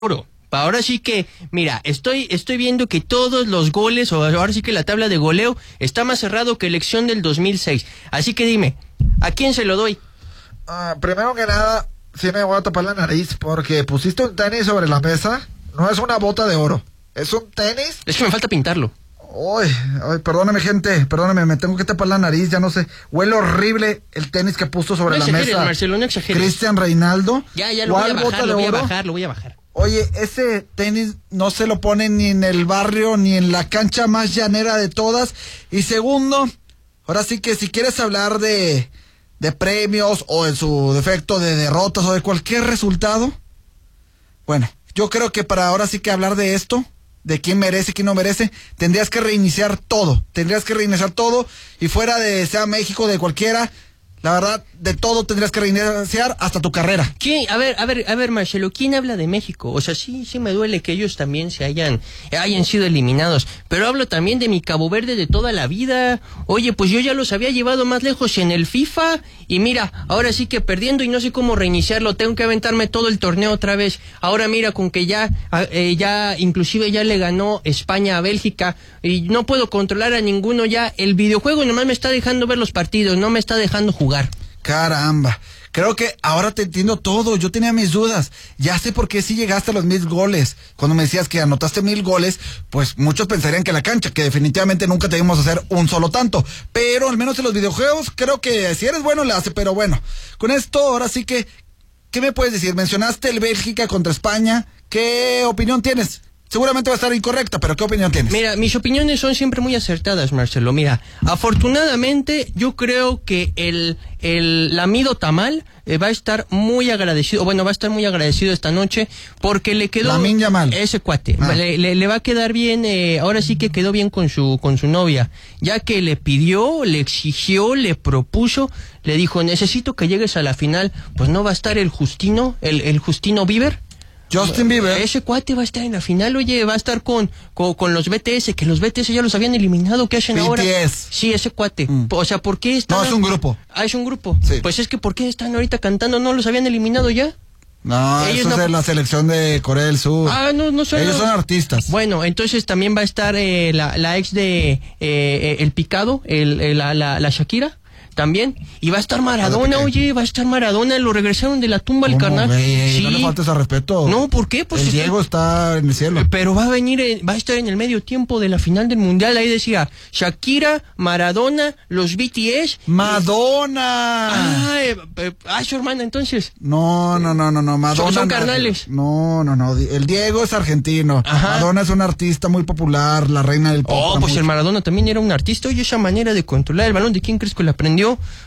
oro. Ahora sí que, mira, estoy viendo que todos los goles, o ahora sí que la tabla de goleo, está más cerrado que elección del 2006. Así que dime, ¿a quién se lo doy? Primero que nada, sí me voy a tapar la nariz porque pusiste un tenis sobre la mesa. No es una bota de oro, es un tenis. Es que me falta pintarlo. Ay, perdóname, gente, perdóname, me tengo que tapar la nariz, ya no sé. Huele horrible el tenis que puso sobre la mesa. Marcelo, no exageres. Cristian Reinaldo. Ya, lo voy a bajar. Oye, ese tenis no se lo ponen ni en el barrio, ni en la cancha más llanera de todas. Y segundo, ahora sí que si quieres hablar de premios, o en su defecto de derrotas, o de cualquier resultado, bueno, yo creo que para ahora sí que hablar de esto, de quién merece, quién no merece, tendrías que reiniciar todo, y fuera de sea México, de cualquiera, la verdad, de todo tendrías que reiniciar hasta tu carrera. ¿Quién? A ver, Marcelo, ¿quién habla de México? O sea, sí me duele que ellos también se hayan sido eliminados, pero hablo también de mi Cabo Verde de toda la vida. Oye, pues yo ya los había llevado más lejos en el FIFA, y mira, ahora sí que perdiendo y no sé cómo reiniciarlo, tengo que aventarme todo el torneo otra vez. Ahora mira, con que ya inclusive ya le ganó España a Bélgica, y no puedo controlar a ninguno ya. El videojuego nomás me está dejando ver los partidos, no me está dejando jugar. Caramba, creo que ahora te entiendo todo. Yo tenía mis dudas, ya sé por qué sí llegaste a los 1000 goles. Cuando me decías que anotaste 1000 goles, pues muchos pensarían que la cancha, que definitivamente nunca te íbamos a hacer un solo tanto, pero al menos en los videojuegos creo que si eres bueno le hace. Pero bueno, con esto ahora sí que, ¿qué me puedes decir? Mencionaste el Bélgica contra España, ¿qué opinión tienes? Seguramente va a estar incorrecta, pero ¿qué opinión tienes? Mira, mis opiniones son siempre muy acertadas, Marcelo. Mira, afortunadamente yo creo que el Lamido Tamal va a estar muy agradecido, esta noche, porque le quedó... Lamine Yamal. Ese cuate. Le va a quedar bien, ahora sí que quedó bien con su novia, ya que le pidió, le exigió, le propuso, le dijo, necesito que llegues a la final. Pues no va a estar el Justino Bieber. Justin Bieber. Ese cuate va a estar en la final, oye, va a estar con los BTS, que los BTS ya los habían eliminado, ¿qué hacen ahora? BTS. Sí, ese cuate. O sea, ¿por qué están? No, es un grupo. Es un grupo. Sí. Pues es que ¿por qué están ahorita cantando? ¿No los habían eliminado ya? No, ellos eso es de la selección de Corea del Sur. No son. Ellos son artistas. Bueno, entonces también va a estar la ex de El Picado, la Shakira. También, y va a estar Maradona, lo regresaron de la tumba al carnal. Sí. No le faltes al respeto. No, ¿por qué? Pues el Diego está en el cielo. Pero va a estar en el medio tiempo de la final del mundial. Ahí decía Shakira, Maradona, los BTS. ¡Madonna! Su hermana, entonces. No, Madonna. Son carnales. No. El Diego es argentino. Ajá. Madonna es una artista muy popular, la reina del pop. Pues el Maradona también era un artista. Oye, esa manera de controlar el balón, ¿de quién crees que la aprendió?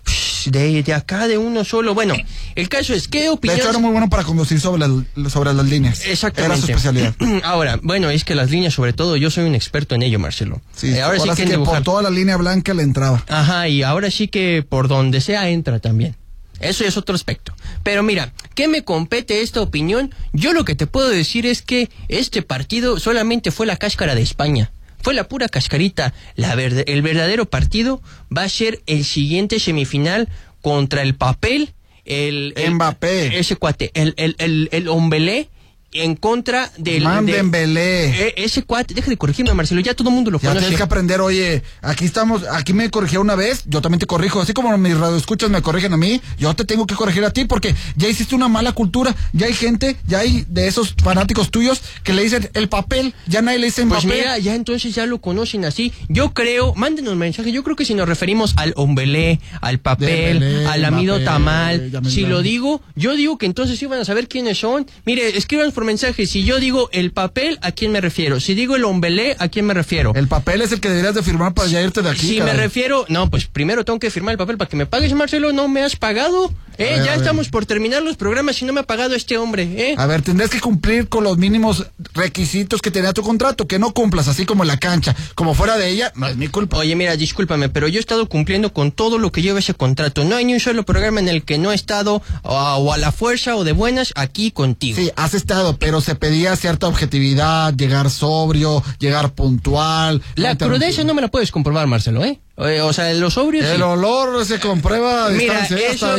De acá, de uno solo. Bueno, el caso es, ¿qué opinión? De hecho, era muy bueno para conducir sobre las líneas. Exactamente. Era su especialidad. Ahora, bueno, es que las líneas, sobre todo, yo soy un experto en ello, Marcelo. Sí, ahora sí que por toda la línea blanca le entraba. Ajá, y ahora sí que por donde sea entra también. Eso es otro aspecto. Pero mira, ¿qué me compete esta opinión? Yo lo que te puedo decir es que este partido solamente fue la cáscara de España. Fue la pura cascarita. El verdadero partido va a ser el siguiente semifinal contra el papel, el Mbappé. Ese cuate, el Ombelé, en contra del... Dembélé. Ese cuate, deja de corregirme, Marcelo, ya todo el mundo lo conoce. Ya tienes que aprender, oye, aquí me corrigió una vez, yo también te corrijo, así como mis radioescuchas me corrigen a mí, yo te tengo que corregir a ti, porque ya hiciste una mala cultura, ya hay de esos fanáticos tuyos que le dicen el papel, ya nadie le dice Mbappé. Pues mira, ya entonces ya lo conocen así. Yo creo, mándenos mensaje, yo creo que si nos referimos al Ombelé, al papel, Dembélé, al Lamido Tamal, si lo digo, yo digo que entonces sí van a saber quiénes son. Mire, escriban por mensaje, si yo digo el papel, ¿a quién me refiero? Si digo el Ombelé, ¿a quién me refiero? El papel es el que deberías de firmar para ya irte de aquí. Si caray. Me refiero, no, pues primero tengo que firmar el papel para que me pagues, Marcelo, ¿no me has pagado? Ya estamos por terminar los programas y no me ha pagado este hombre, A ver, tendrás que cumplir con los mínimos requisitos que tenía tu contrato, que no cumplas, así como en la cancha, como fuera de ella, no es mi culpa. Oye, mira, discúlpame, pero yo he estado cumpliendo con todo lo que lleva ese contrato. No hay ni un solo programa en el que no he estado o a la fuerza o de buenas aquí contigo. Sí, has estado, pero se pedía cierta objetividad, llegar sobrio, llegar puntual. La crudeza no me la puedes comprobar, Marcelo, O sea, los sobrios. El olor se comprueba a Mira, distancia. eso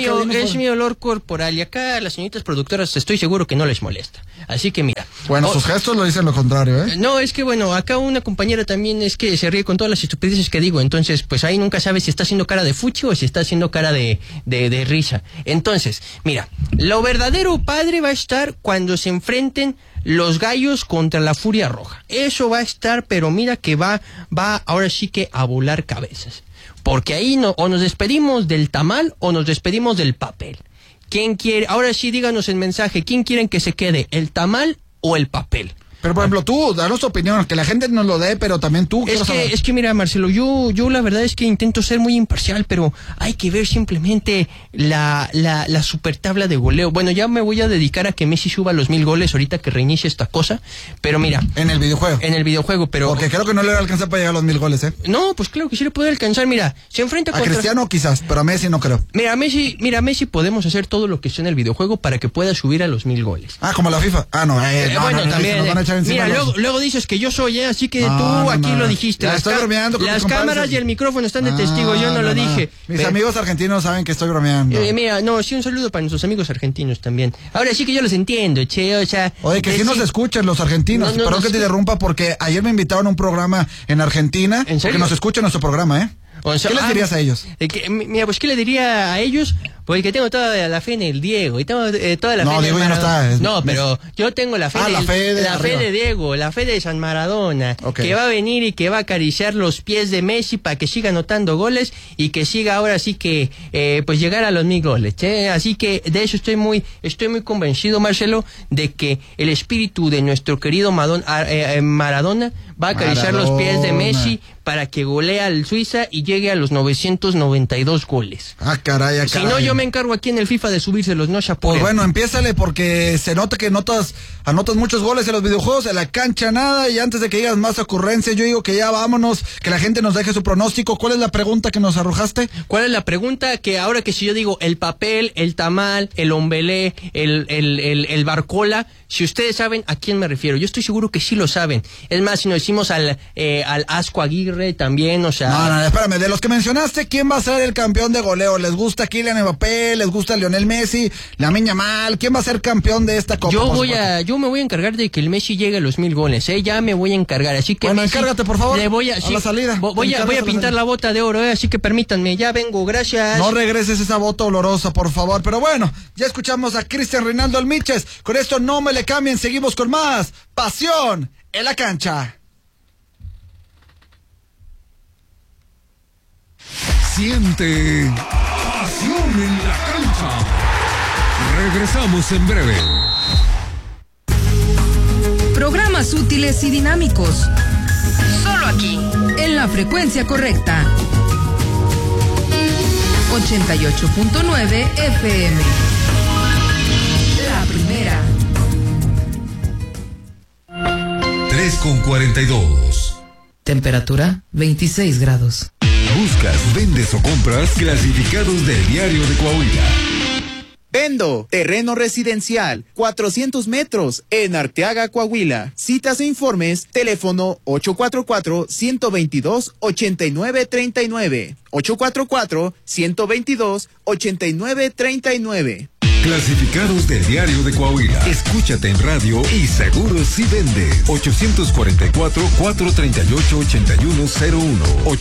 es mi olor corporal. Y acá a las señoritas productoras estoy seguro que no les molesta. Así que mira. Bueno, sus gestos lo dicen lo contrario, ¿eh? No, es que bueno, acá una compañera también es que se ríe con todas las estupideces que digo. Entonces, pues ahí nunca sabes si está haciendo cara de fuchi o si está haciendo cara de risa. Entonces, mira, lo verdadero padre va a estar cuando se enfrenten los gallos contra la Furia Roja. Eso va a estar, pero mira que va ahora sí que a volar cabezas. Porque ahí o nos despedimos del tamal o nos despedimos del papel. ¿Quién quiere? Ahora sí, díganos el mensaje. ¿Quién quieren que se quede? ¿El tamal o el papel? Pero, por ejemplo, tú, danos tu opinión, que la gente nos lo dé, pero también tú. Es que mira, Marcelo, yo la verdad es que intento ser muy imparcial, pero hay que ver simplemente la super tabla de goleo. Bueno, ya me voy a dedicar a que Messi suba los 1000 goles ahorita que reinicie esta cosa, pero mira. En el videojuego. Pero. Porque creo que no le va a alcanzar para llegar a los 1000 goles, ¿eh? No, pues claro que sí le puede alcanzar, mira, se enfrenta a Cristiano quizás, pero a Messi no creo. Mira, Messi podemos hacer todo lo que esté en el videojuego para que pueda subir a los 1000 goles. Ah, como la FIFA. Ah, no, bueno, también. Nos van a echar encima mira, luego dices que yo soy, así que aquí lo dijiste. Estoy bromeando con las cámaras y el micrófono están de testigo, yo no lo dije. Mis amigos argentinos saben que estoy bromeando. Mira, sí, un saludo para nuestros amigos argentinos también. Ahora sí que yo los entiendo, che, o sea. Oye, que sí nos escuchan los argentinos. Perdón que te interrumpa porque ayer me invitaron a un programa en Argentina. ¿En serio? Porque nos escucha nuestro programa, ¿eh? O sea, ¿qué les dirías a ellos? Mira, pues, ¿qué le diría a ellos? Porque tengo toda la fe en el Diego y tengo toda la fe en Diego ya no está. No, pero yo tengo la fe la fe de Diego, la fe de San Maradona, que va a venir y que va a acariciar los pies de Messi para que siga anotando goles y que siga ahora sí que pues llegar a los 1000 goles, ¿eh? Así que de eso estoy muy convencido, Marcelo, de que el espíritu de nuestro querido Maradona va a acariciar los pies de Messi para que golee al Suiza y llegue a los 992 goles. Ah, caray. Si no, yo me encargo aquí en el FIFA de subírselos, no chapo. Pues bueno, empiézale porque se nota que anotas muchos goles en los videojuegos, en la cancha nada, y antes de que digas más ocurrencias, yo digo que ya vámonos, que la gente nos deje su pronóstico. ¿Cuál es la pregunta que nos arrojaste? ¿Cuál es la pregunta? Que ahora que si yo digo el papel, el tamal, el ombelé, el barcola, si ustedes saben a quién me refiero, yo estoy seguro que sí lo saben. Es más, si nos decimos al Asco Aguirre también, o sea. No, espérame, de los que mencionaste, ¿quién va a ser el campeón de goleo? ¿Les gusta Kylian Mbappé? ¿Les gusta Lionel Messi? ¿Lamine Yamal? ¿Quién va a ser campeón de esta Copa? Yo me voy a encargar de que el Messi llegue a los 1000 goles, ya me voy a encargar, así que bueno, Messi, encárgate por favor, a la salida. Voy a pintar la bota de oro, así que permítanme, ya vengo, gracias. No regreses esa bota olorosa, por favor, pero bueno, ya escuchamos a Cristian Reinaldo Almiches, con esto no me le cambien, seguimos con más Pasión en la Cancha. Siente Pasión en la Cancha. Regresamos en breve. Programas útiles y dinámicos. Solo aquí, en la frecuencia correcta. 88.9 FM. La primera. 3:42. Temperatura 26 grados. Buscas, vendes o compras clasificados del Diario de Coahuila. Vendo terreno residencial, 400 metros, en Arteaga, Coahuila. Citas e informes, teléfono 844-122-8939. 844-122-8939. Clasificados del Diario de Coahuila. Escúchate en radio y seguro si vendes. 844-438-8101.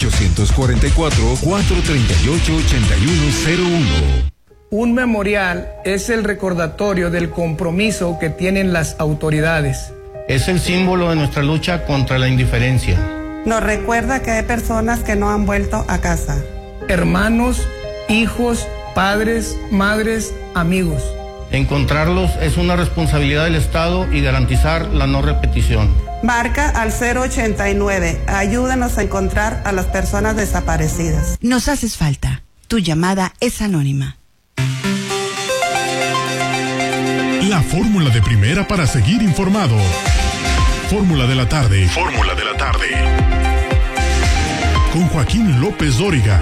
844-438-8101. Un memorial es el recordatorio del compromiso que tienen las autoridades. Es el símbolo de nuestra lucha contra la indiferencia. Nos recuerda que hay personas que no han vuelto a casa. Hermanos, hijos, padres, madres, amigos. Encontrarlos es una responsabilidad del Estado y garantizar la no repetición. Marca al 089. Ayúdanos a encontrar a las personas desaparecidas. Nos haces falta. Tu llamada es anónima. La fórmula de primera para seguir informado. Fórmula de la tarde. Fórmula de la tarde. Con Joaquín López Dóriga.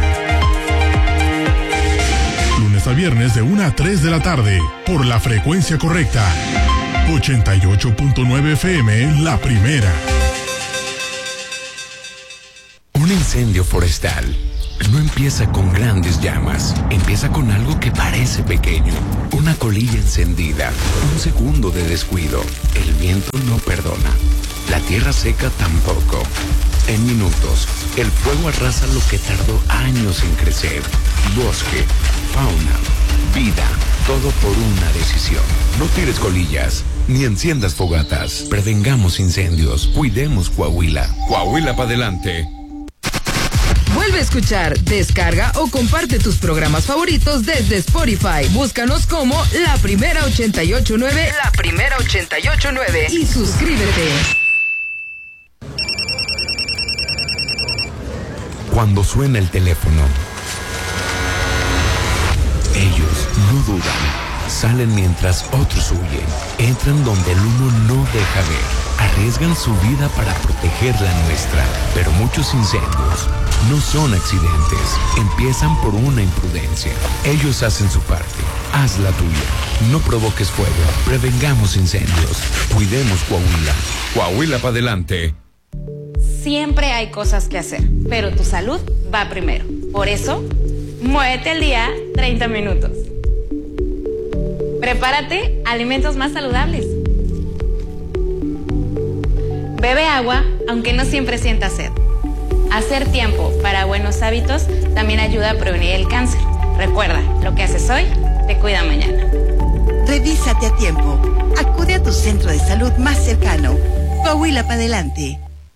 Lunes a viernes de 1 a 3 de la tarde. Por la frecuencia correcta. 88.9 FM, la primera. Una incendio forestal no empieza con grandes llamas, empieza con algo que parece pequeño, una colilla encendida, un segundo de descuido. El viento no perdona, la tierra seca tampoco. En minutos, el fuego arrasa lo que tardó años en crecer. Bosque, fauna, vida, todo por una decisión. No tires colillas, ni enciendas fogatas. Prevengamos incendios, cuidemos Coahuila. Coahuila para adelante. Vuelve a escuchar, descarga o comparte tus programas favoritos desde Spotify. Búscanos como La Primera 88.9, La Primera 88.9 y suscríbete. Cuando suena el teléfono, ellos no dudan, salen mientras otros huyen, entran donde el humo no deja ver, arriesgan su vida para proteger la nuestra, pero muchos incendios no son accidentes, empiezan por una imprudencia. Ellos hacen su parte, haz la tuya. No provoques fuego, prevengamos incendios, cuidemos Coahuila. Coahuila para adelante. Siempre hay cosas que hacer, pero tu salud va primero. Por eso, muévete al día 30 minutos. Prepárate alimentos más saludables. Bebe agua, aunque no siempre sientas sed. Hacer tiempo para buenos hábitos también ayuda a prevenir el cáncer. Recuerda, lo que haces hoy te cuida mañana. Revísate a tiempo. Acude a tu centro de salud más cercano. Coahuila para adelante.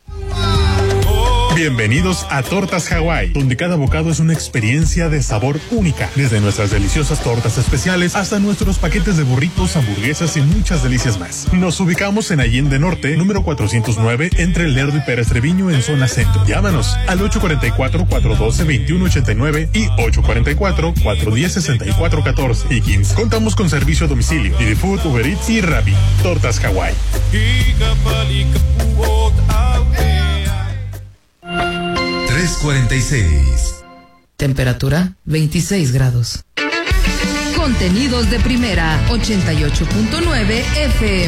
Bienvenidos a Tortas Hawái, donde cada bocado es una experiencia de sabor única. Desde nuestras deliciosas tortas especiales hasta nuestros paquetes de burritos, hamburguesas y muchas delicias más. Nos ubicamos en Allende Norte, número 409, entre El Lerdo y Pérez Treviño, en zona centro. Llámanos al 844-412-2189 y 844-410-6414 y 15. Contamos con servicio a domicilio, Didi Food, Uber Eats y Rappi. Tortas Hawái. 3:46. Temperatura 26 grados. Contenidos de primera 88.9 FM.